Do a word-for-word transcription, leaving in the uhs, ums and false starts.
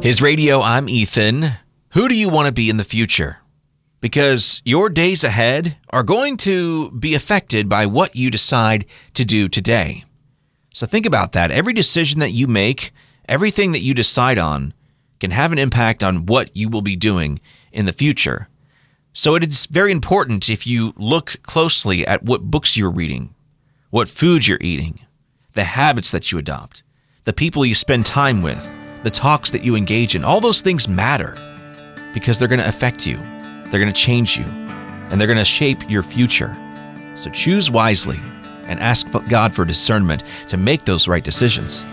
His Radio, I'm Ethan. Who do you want to be in the future? Because your days ahead are going to be affected by what you decide to do today. So think about that. Every decision that you make, everything that you decide on, can have an impact on what you will be doing in the future. So it is very important if you look closely at what books you're reading, what food you're eating, the habits that you adopt, the people you spend time with, the talks that you engage in. All those things matter because they're going to affect you. They're going to change you, and they're going to shape your future. So choose wisely and ask God for discernment to make those right decisions.